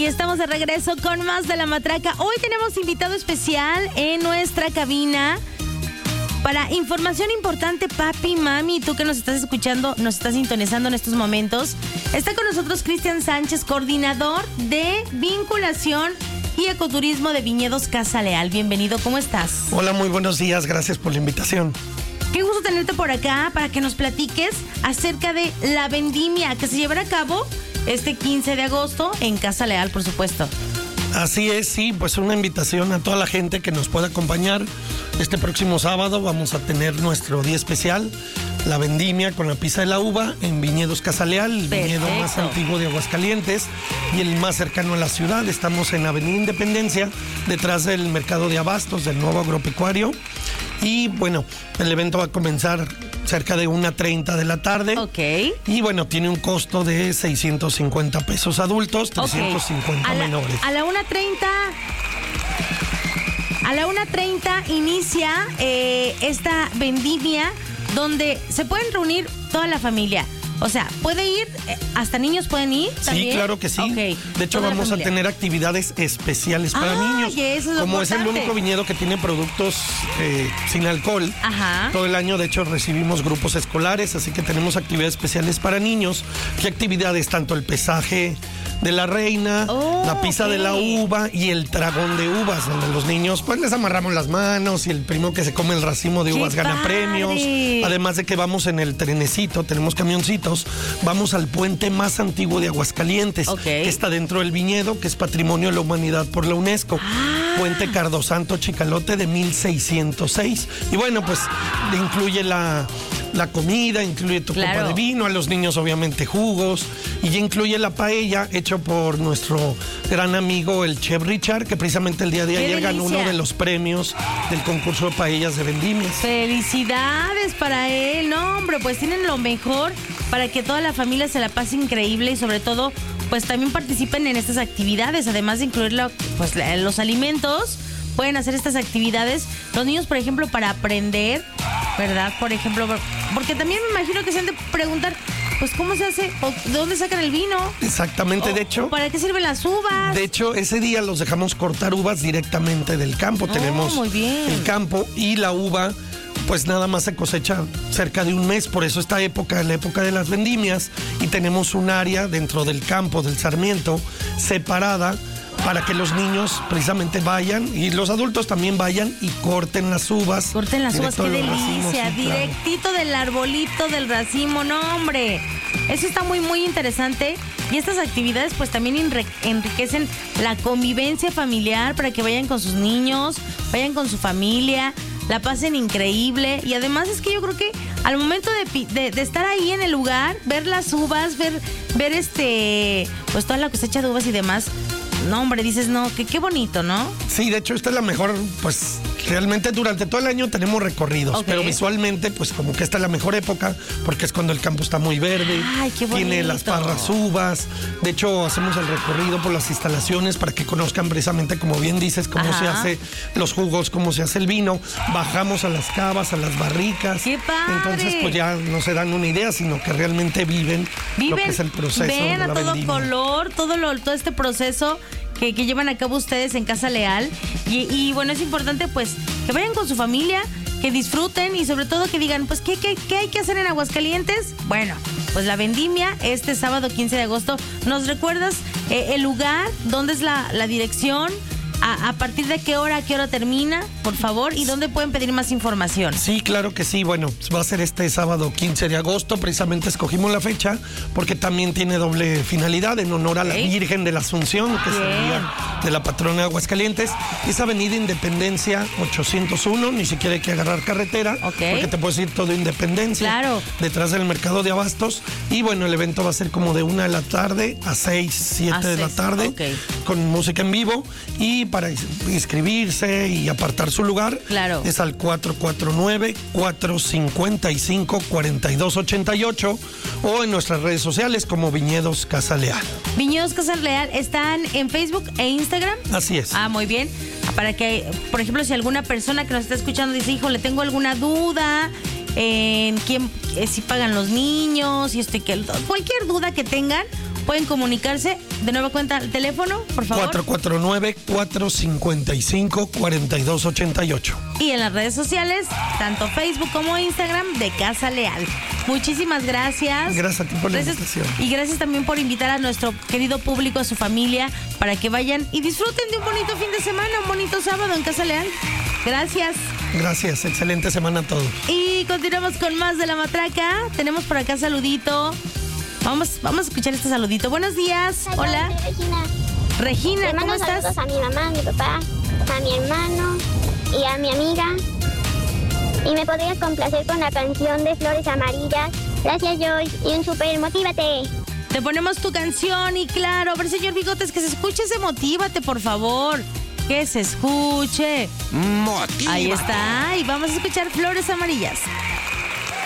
Y estamos de regreso con más de La Matraca. Hoy tenemos invitado especial en nuestra cabina para información importante, papi, mami, tú que nos estás escuchando, nos estás sintonizando en estos momentos. Está con nosotros Cristian Sánchez, coordinador de vinculación y ecoturismo de Viñedos Casa Leal. Bienvenido, ¿cómo estás? Hola, muy buenos días, gracias por la invitación. Qué gusto tenerte por acá para que nos platiques acerca de la vendimia que se llevará a cabo este 15 de agosto en Casa Leal, por supuesto. Así es, sí, pues una invitación a toda la gente que nos pueda acompañar. Este próximo sábado vamos a tener nuestro día especial, la vendimia con la pizza de la uva en Viñedos Casa Leal, el viñedo más antiguo de Aguascalientes y el más cercano a la ciudad. Estamos en Avenida Independencia, detrás del mercado de abastos del nuevo agropecuario. Y bueno, el evento va a comenzar cerca de 1:30 de la tarde. Ok. Y bueno, tiene un costo de 650 pesos adultos, 350 menores. A la 1:30 inicia esta vendimia donde se pueden reunir toda la familia. O sea, ¿puede ir? ¿Hasta niños pueden ir también? Sí, claro que sí. Okay. De hecho, vamos a tener actividades especiales para niños. Eso es como importante. es el único viñedo que tiene productos sin alcohol. Ajá. Todo el año, de hecho, recibimos grupos escolares, así que tenemos actividades especiales para niños. ¿Qué actividades? Tanto el pesaje de la reina, la pizza de la uva y el dragón de uvas, donde los niños pues les amarramos las manos y el primo que se come el racimo de uvas gana premios. Además de que vamos en el trenecito, tenemos camioncitos, vamos al puente más antiguo de Aguascalientes, que está dentro del viñedo, que es Patrimonio de la Humanidad por la UNESCO. Puente Cardosanto Chicalote de 1606. Y bueno, pues incluye la comida, incluye tu copa de vino, a los niños obviamente jugos, y ya incluye la paella hecho por nuestro gran amigo el chef Richard, que precisamente el día de ayer ganó uno de los premios del concurso de paellas de vendimias. Felicidades para él. No, hombre, pues tienen lo mejor para que toda la familia se la pase increíble y sobre todo pues también participen en estas actividades, además de incluir pues los alimentos. Pueden hacer estas actividades los niños, por ejemplo, para aprender, ¿verdad? Por ejemplo, porque también me imagino que se han de preguntar, pues, ¿cómo se hace? ¿O de dónde sacan el vino? Exactamente, de hecho. ¿Para qué sirven las uvas? De hecho, ese día los dejamos cortar uvas directamente del campo. Tenemos muy bien. El campo y la uva, pues nada más se cosecha cerca de un mes. Por eso esta época es la época de las vendimias y tenemos un área dentro del campo del Sarmiento separada para que los niños precisamente vayan y los adultos también vayan y corten las uvas. Corten las uvas, qué delicia, racimos, sí, directito del arbolito del racimo, no hombre. Eso está muy, muy interesante. Y estas actividades pues también enriquecen la convivencia familiar para que vayan con sus niños, vayan con su familia, la pasen increíble. Y además es que yo creo que al momento de estar ahí en el lugar, ver las uvas, ver pues toda la cosecha de uvas y demás, no, hombre, dices, no, que qué bonito, ¿no? Sí, de hecho, esta es la mejor, pues, realmente durante todo el año tenemos recorridos, pero visualmente, pues, como que esta es la mejor época, porque es cuando el campo está muy verde. Ay, qué bonito. Tiene las parras uvas. De hecho, hacemos el recorrido por las instalaciones para que conozcan precisamente, como bien dices, cómo se hace los jugos, cómo se hace el vino. Bajamos a las cavas, a las barricas. ¡Qué padre! Entonces, pues, ya no se dan una idea, sino que realmente viven lo que es el proceso ven de la a todo vendimia. color, todo este proceso que llevan a cabo ustedes en Casa Leal. Y bueno, es importante pues que vayan con su familia, que disfruten y sobre todo que digan, pues, ¿qué hay que hacer en Aguascalientes? Bueno, pues la vendimia este sábado 15 de agosto. ¿Nos recuerdas el lugar? ¿Dónde es la dirección? ¿A partir de qué hora termina, por favor? ¿Y dónde pueden pedir más información? Sí, claro que sí. Bueno, va a ser este sábado 15 de agosto. Precisamente escogimos la fecha porque también tiene doble finalidad en honor a la Virgen de la Asunción, que es el día de la patrona de Aguascalientes. Es Avenida Independencia 801, ni siquiera hay que agarrar carretera, porque te puedes ir todo Independencia, detrás del mercado de abastos. Y bueno, el evento va a ser como de 1 de la tarde a 6, 7 de la tarde, con música en vivo. Y para inscribirse y apartar su lugar, es al 449-455-4288 o en nuestras redes sociales como Viñedos Casa Leal. Viñedos Casa Leal están en Facebook e Instagram. Así es. Muy bien. Para que, por ejemplo, si alguna persona que nos está escuchando dice, híjole, tengo alguna duda en quién, si pagan los niños y cualquier duda que tengan, pueden comunicarse. De nueva cuenta, el teléfono, por favor. 449-455-4288. Y en las redes sociales, tanto Facebook como Instagram, de Casa Leal. Muchísimas gracias. Gracias a ti por la invitación. Y gracias también por invitar a nuestro querido público, a su familia, para que vayan y disfruten de un bonito fin de semana, un bonito sábado en Casa Leal. Gracias. Gracias, excelente semana a todos. Y continuamos con más de La Matraca. Tenemos por acá saludito. Vamos a escuchar este saludito. Buenos días. Hola. Regina, ¿cómo estás? Saludos a mi mamá, a mi papá, a mi hermano y a mi amiga. Y me podrías complacer con la canción de Flores Amarillas. Gracias, Joyce. Y un súper motívate. Te ponemos tu canción y claro, a ver, señor Bigotes, que se escuche ese motívate, por favor. Que se escuche. Motívate. Ahí está. Y vamos a escuchar Flores Amarillas.